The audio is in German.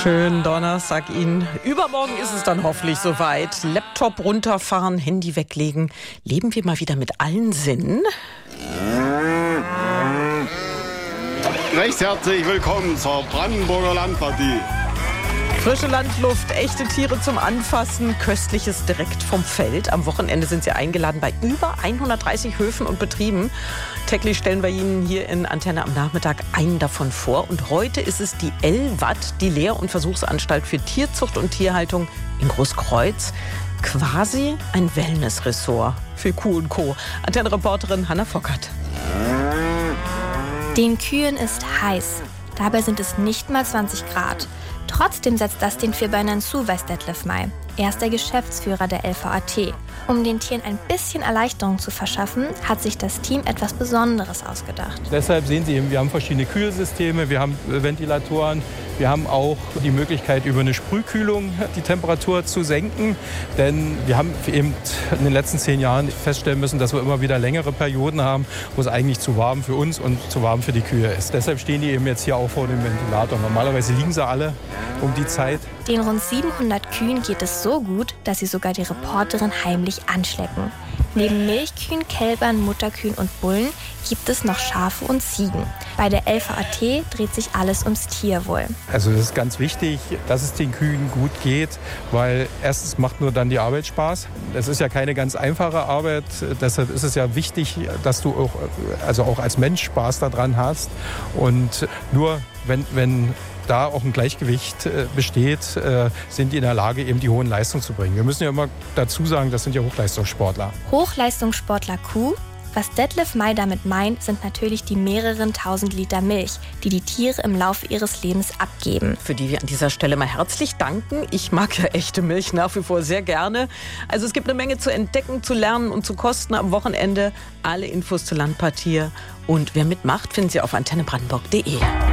Schönen Donnerstag Ihnen. Übermorgen ist es dann hoffentlich soweit. Laptop runterfahren, Handy weglegen. Leben wir mal wieder mit allen Sinnen? Recht herzlich willkommen zur Brandenburger Landpartie. Frische Landluft, echte Tiere zum Anfassen, Köstliches direkt vom Feld. Am Wochenende sind Sie eingeladen bei über 130 Höfen und Betrieben. Täglich stellen wir Ihnen hier in Antenne am Nachmittag einen davon vor. Und heute ist es die LWAT, die Lehr- und Versuchsanstalt für Tierzucht und Tierhaltung in Großkreuz. Quasi ein Wellnessressort für Kuh und Co. Antenne-Reporterin Hanna Vockert. Den Kühen ist heiß. Dabei sind es nicht mal 20 Grad. Trotzdem setzt das den Vierbeinern zu, weiß Detlef May. Er ist der Geschäftsführer der LVAT. Um den Tieren ein bisschen Erleichterung zu verschaffen, hat sich das Team etwas Besonderes ausgedacht. Deshalb sehen Sie eben, wir haben verschiedene Kühlsysteme, wir haben Ventilatoren, wir haben auch die Möglichkeit, über eine Sprühkühlung die Temperatur zu senken. Denn wir haben eben in den letzten 10 Jahren feststellen müssen, dass wir immer wieder längere Perioden haben, wo es eigentlich zu warm für uns und zu warm für die Kühe ist. Deshalb stehen die eben jetzt hier auch vor dem Ventilator. Normalerweise liegen sie alle um die Zeit. Den rund 700 Kühen geht es so gut, dass sie sogar die Reporterin heimlich anschlecken. Neben Milchkühen, Kälbern, Mutterkühen und Bullen gibt es noch Schafe und Ziegen. Bei der LVAT dreht sich alles ums Tierwohl. Also es ist ganz wichtig, dass es den Kühen gut geht, weil erstens macht nur dann die Arbeit Spaß. Es ist ja keine ganz einfache Arbeit, deshalb ist es ja wichtig, dass du auch als Mensch Spaß daran hast. Und nur wenn da auch ein Gleichgewicht besteht, sind die in der Lage, eben die hohen Leistungen zu bringen. Wir müssen ja immer dazu sagen, das sind ja Hochleistungssportler. Hochleistungssportler Kuh? Was Detlef May damit meint, sind natürlich die mehreren tausend Liter Milch, die die Tiere im Laufe ihres Lebens abgeben. Für die wir an dieser Stelle mal herzlich danken. Ich mag ja echte Milch nach wie vor sehr gerne. Also es gibt eine Menge zu entdecken, zu lernen und zu kosten am Wochenende. Alle Infos zur Landpartie. Und wer mitmacht, finden Sie auf antennebrandenburg.de.